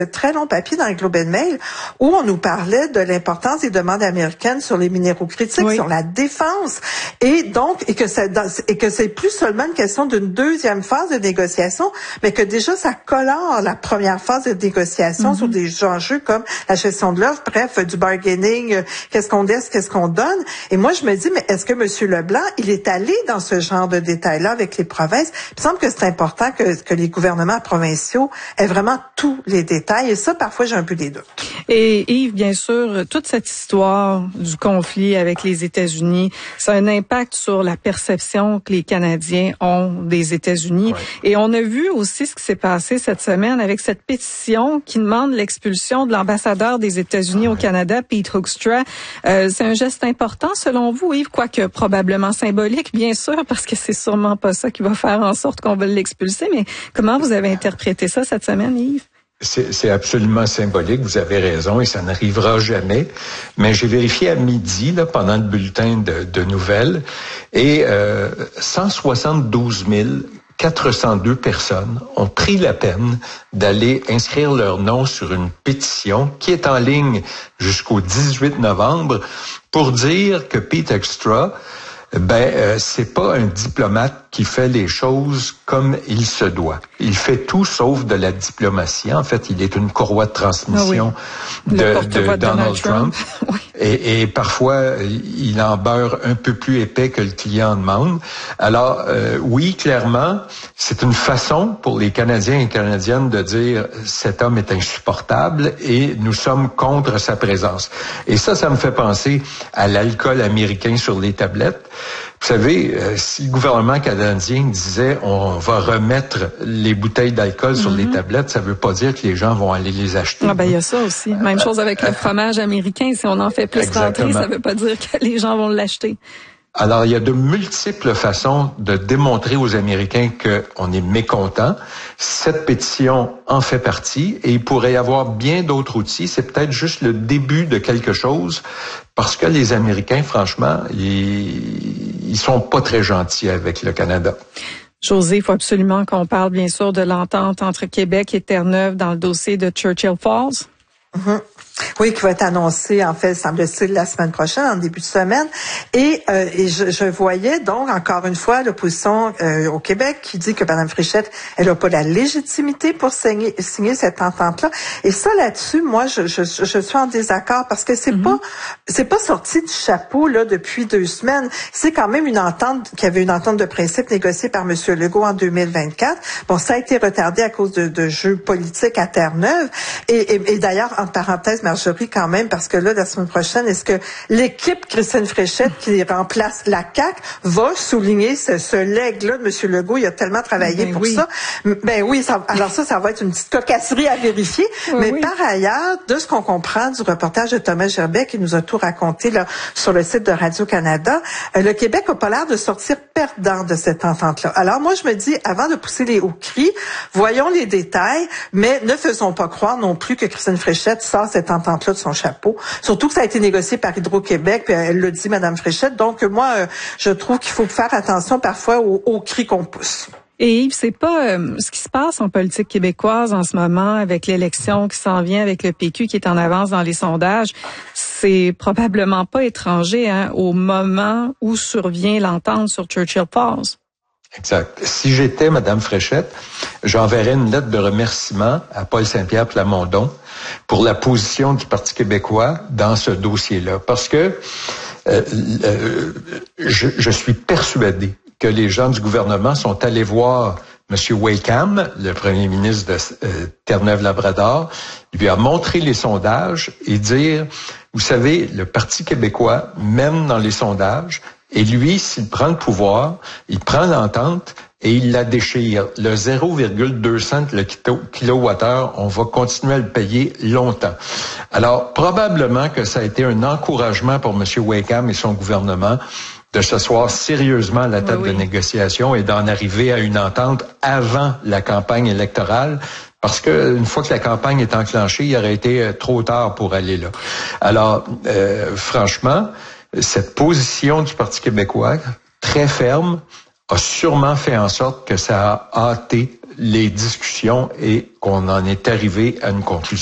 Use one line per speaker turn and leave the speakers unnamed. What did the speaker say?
très long papier dans le Globe and Mail où on nous parlait de l'importance des demandes américaines sur les minéraux critiques, sur la défense, et que c'est plus seulement une question d'une deuxième phase de négociation, mais que déjà ça colore la première phase de négociation sur des enjeux comme la gestion de l'offre, bref, du bargaining, qu'est-ce qu'on laisse, qu'est-ce qu'on donne. Et moi je me dis, mais est-ce que M. Leblanc, il est allé dans ce genre de détails-là avec les provinces? Il me semble que c'est important que les gouvernements provinciaux aient vraiment tous les détails. Et ça, parfois, j'ai un peu des doutes.
Et Yves, bien sûr, toute cette histoire du conflit avec les États-Unis, ça a un impact sur la perception que les Canadiens ont des États-Unis. Ouais. Et on a vu aussi ce qui s'est passé cette semaine avec cette pétition qui demande l'expulsion de l'ambassadeur des États-Unis au Canada, Pete Hoekstra. C'est un geste important, selon vous, Yves, quoique probablement symbolique, bien sûr, parce que c'est sûrement pas ça qui va faire en sorte qu'on va l'expulser. Mais comment vous avez interprété ça cette semaine, Yves?
C'est absolument symbolique, vous avez raison, et ça n'arrivera jamais. Mais j'ai vérifié à midi, là, pendant le bulletin de nouvelles, et 172 402 personnes ont pris la peine d'aller inscrire leur nom sur une pétition qui est en ligne jusqu'au 18 novembre pour dire que Pete Hoekstra, c'est pas un diplomate qui fait les choses comme il se doit. Il fait tout sauf de la diplomatie. En fait, il est une courroie de transmission de Donald Trump. Oui. Et parfois, il en beurre un peu plus épais que le client demande. Alors, oui, clairement, c'est une façon pour les Canadiens et Canadiennes de dire cet homme est insupportable et nous sommes contre sa présence. Et ça me fait penser à l'alcool américain sur les tablettes. Vous savez, si le gouvernement canadien disait on va remettre les bouteilles d'alcool sur les tablettes, ça veut pas dire que les gens vont aller les acheter.
Ah il y a ça aussi. Même chose avec le fromage américain. Si on en fait plus rentrer, ça veut pas dire que les gens vont l'acheter.
Alors, il y a de multiples façons de démontrer aux Américains qu'on est mécontent. Cette pétition en fait partie et il pourrait y avoir bien d'autres outils. C'est peut-être juste le début de quelque chose parce que les Américains, franchement, ils sont pas très gentils avec le Canada.
José, il faut absolument qu'on parle, bien sûr, de l'entente entre Québec et Terre-Neuve dans le dossier de Churchill Falls.
Oui, qui va être annoncé, en fait, semble-t-il, la semaine prochaine, en début de semaine. Et je voyais donc, encore une fois, l'opposition au Québec qui dit que Mme Fréchette, elle n'a pas la légitimité pour signer cette entente-là. Et ça, là-dessus, moi, je suis en désaccord parce que c'est pas sorti du chapeau, là, depuis 2 semaines. C'est quand même une entente, qui avait une entente de principe négociée par M. Legault en 2024. Bon, ça a été retardé à cause de jeux politiques à Terre-Neuve. Et d'ailleurs, entre parenthèses, Marjorie, quand même, parce que là, la semaine prochaine, est-ce que l'équipe Christine Fréchette qui remplace la CAQ va souligner ce leg-là de M. Legault? Il a tellement travaillé pour ça. Ben oui, alors ça va être une petite cocasserie à vérifier. Mais par ailleurs, de ce qu'on comprend du reportage de Thomas Gerbet qui nous a tout raconté là sur le site de Radio-Canada, le Québec n'a pas l'air de sortir perdant de cette entente-là. Alors moi, je me dis, avant de pousser les hauts cris, voyons les détails, mais ne faisons pas croire non plus que Christine Fréchette sort cette entente-là de son chapeau. Surtout que ça a été négocié par Hydro-Québec, puis elle le dit, Mme Fréchette. Donc, moi, je trouve qu'il faut faire attention parfois aux cris qu'on pousse.
Et Yves, c'est pas ce qui se passe en politique québécoise en ce moment avec l'élection qui s'en vient, avec le PQ qui est en avance dans les sondages. C'est probablement pas étranger au moment où survient l'entente sur Churchill Falls.
Exact. Si j'étais Mme Fréchette, j'enverrais une lettre de remerciement à Paul Saint-Pierre Plamondon pour la position du Parti québécois dans ce dossier-là. Parce que je suis persuadé que les gens du gouvernement sont allés voir M. Wakeham, le premier ministre de Terre-Neuve-Labrador, lui a montré les sondages et dire, vous savez, le Parti québécois, même dans les sondages, et lui, s'il prend le pouvoir, il prend l'entente et il la déchire. Le 0,2 cents le kilowattheure, on va continuer à le payer longtemps. Alors, probablement que ça a été un encouragement pour M. Wakeham et son gouvernement de s'asseoir sérieusement à la table de négociation et d'en arriver à une entente avant la campagne électorale. Parce que une fois que la campagne est enclenchée, il aurait été trop tard pour aller là. Alors, franchement, cette position du Parti québécois, très ferme, a sûrement fait en sorte que ça a hâté les discussions et qu'on en est arrivé à une conclusion.